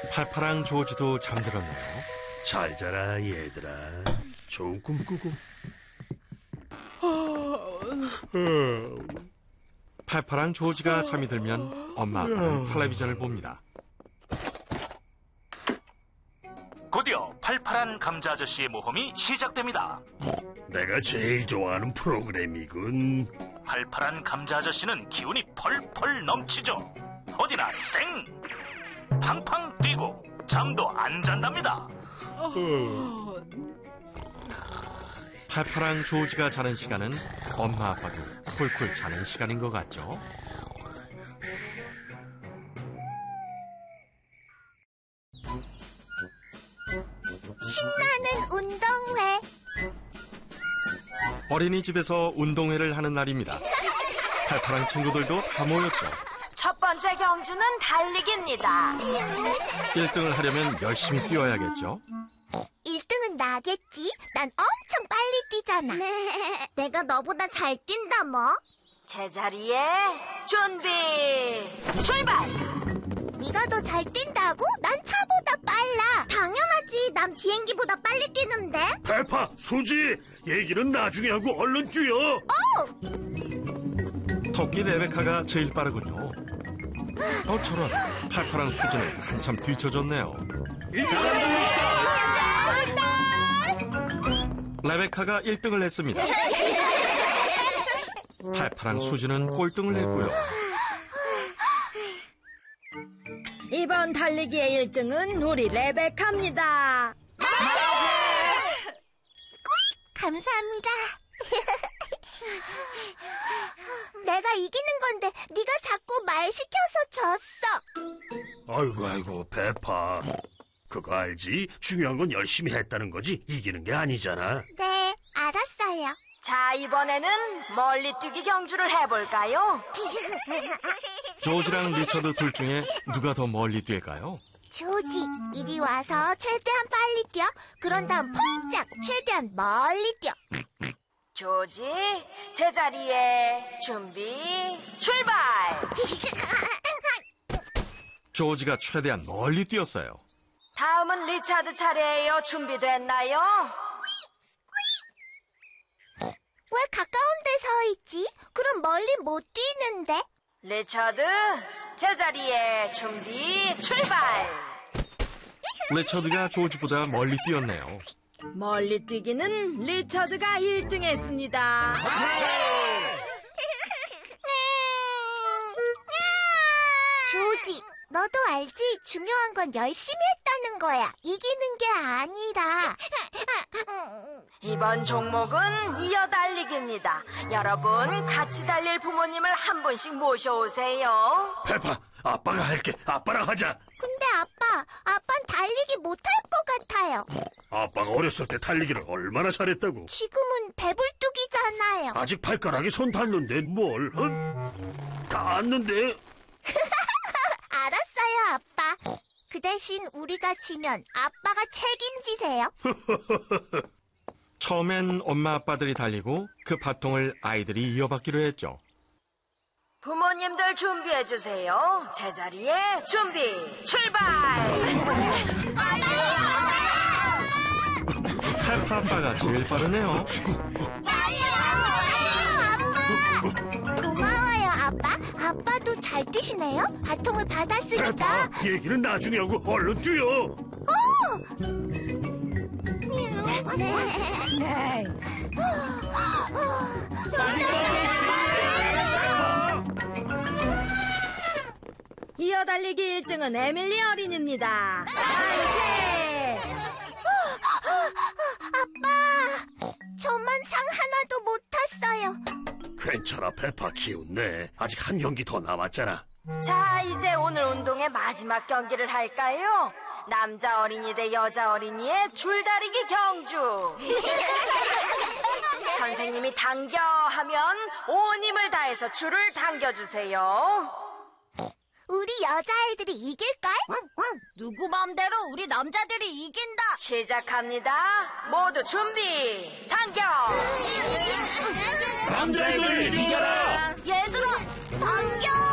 팔팔랑 조지도 잠들었네요. 잘 자라 얘들아. 좋은 꿈 꾸고. 팔팔랑 조지가 잠이 들면 엄마 아빠는 텔레비전을 봅니다. 곧이어 팔팔한 감자 아저씨의 모험이 시작됩니다. 내가 제일 좋아하는 프로그램이군. 팔팔한 감자 아저씨는 기운이 펄펄 넘치죠. 어디나 쌩! 팡팡 뛰고 잠도 안 잔답니다. 팔팔랑 조지가 자는 시간은 엄마 아빠도 콜콜 자는 시간인 것 같죠? 신나는 운동회. 어린이집에서 운동회를 하는 날입니다. 팔팔랑 친구들도 다 모였죠. 첫 번째 경주는 달리기입니다. 1등을 하려면 열심히 뛰어야겠죠? 1등은 나겠지? 난 엄청 빨리 뛰잖아. 내가 너보다 잘 뛴다 뭐. 제자리에 준비 출발. 네가 더 잘 뛴다고? 난 차보다 빨라. 당연하지. 난 비행기보다 빨리 뛰는데. 페파, 수지, 얘기는 나중에 하고 얼른 뛰어. 토끼 레베카가 제일 빠르군요. 저런, 팔팔랑 수지는 한참 뒤쳐졌네요. 레베카가 1등을 했습니다. 팔팔랑 수지는 꼴등을 했고요. 이번 달리기의 1등은 우리 레베카입니다. 감사합니다. 내가 이기는 건데 네가 자꾸 말 시켜서 졌어. 아이고, 페파. 그거 알지? 중요한 건 열심히 했다는 거지 이기는 게 아니잖아. 네, 알았어요. 자, 이번에는 멀리 뛰기 경주를 해볼까요? 조지랑 리처드 둘 중에 누가 더 멀리 뛸까요? 조지, 이리 와서 최대한 빨리 뛰어. 그런 다음 폴짝 최대한 멀리 뛰어. 조지, 제자리에 준비 출발. 조지가 최대한 멀리 뛰었어요. 다음은 리차드 차례예요. 준비됐나요? 왜 가까운 데 서 있지? 그럼 멀리 못 뛰는데. 리차드, 제자리에 준비 출발. 리처드가 조지보다 멀리 뛰었네요. 멀리 뛰기는 리차드가 1등 했습니다. 조지, 너도 알지? 중요한 건 열심히 했다는 거야. 이기는 게 아니라. 이번 종목은 이어달리기입니다. 여러분, 같이 달릴 부모님을 한 분씩 모셔오세요. 페파, 아빠가 할게. 아빠랑 하자. 근데 아빠는 달리기 못할 것 같아요. 아빠가 어렸을 때 달리기를 얼마나 잘했다고. 지금은 배불뚝이잖아요. 아직 발가락에 손 닿는데 뭘? 닿았는데? 알았어요, 아빠. 그 대신 우리가 지면 아빠가 책임지세요. 처음엔 엄마 아빠들이 달리고 그 바통을 아이들이 이어받기로 했죠. 부모님들 준비해주세요. 제자리에 준비 출발. 페파 아빠가 제일 빠르네요. 고마워요, 아빠. 아빠도 잘 뛰시네요. 바통을 받았으니까. 페파, 얘기는 나중에 하고 얼른 뛰어. 이어달리기 1등은 에밀리 어린입니다. 만세! 아빠, 저만 상 하나도 못 탔어요. 괜찮아, 페파. 기운내. 아직 한 경기 더 남았잖아. 자, 이제 오늘 운동의 마지막 경기를 할까요? 남자 어린이 대 여자 어린이의 줄다리기 경주. 선생님이 당겨 하면 온 힘을 다해서 줄을 당겨주세요. 우리 여자아이들이 이길걸? 누구 맘대로 우리 남자들이 이긴다. 시작합니다. 모두 준비. 당겨. 남자애들 이겨라. 얘들아, 당겨!